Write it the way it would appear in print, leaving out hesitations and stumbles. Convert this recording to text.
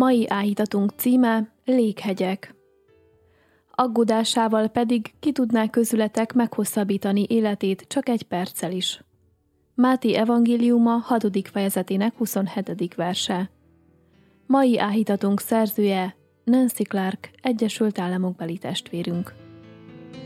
Mai áhítatunk címe Léghegyek. Aggódásával pedig ki tudná közületek meghosszabbítani életét csak 1 perccel is. Máté evangéliuma 6. fejezetének 27. verse. Mai áhítatunk szerzője Nancy Clark, Egyesült Államokbeli testvérünk.